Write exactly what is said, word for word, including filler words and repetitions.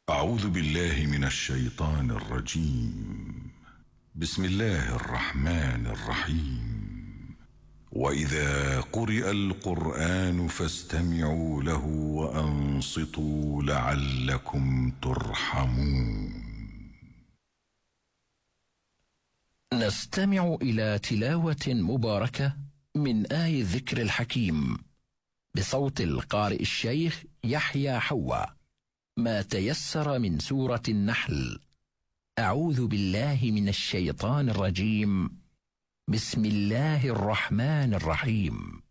أعوذ بالله من الشيطان الرجيم. بسم الله الرحمن الرحيم. وإذا قرئ القرآن فاستمعوا له وأنصتوا لعلكم ترحمون. نستمع إلى تلاوة مباركة من آي الذكر الحكيم بصوت القارئ الشيخ يحيى حوا، ما تيسر من سورة النحل. أعوذ بالله من الشيطان الرجيم. بسم الله الرحمن الرحيم.